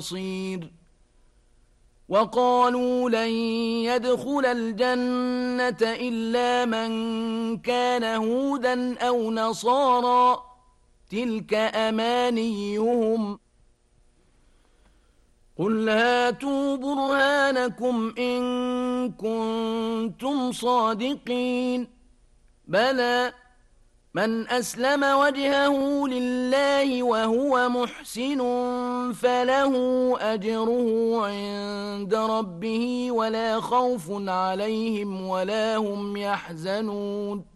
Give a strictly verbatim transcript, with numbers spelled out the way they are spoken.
بصير وقالوا لن يدخل الجنة إلا من كان هودا أو نصارى تلك أمانيهم قل هاتوا برهانكم إن كنتم صادقين بلى من أسلم وجهه لله وهو محسن فله أجره عند ربه ولا خوف عليهم ولا هم يحزنون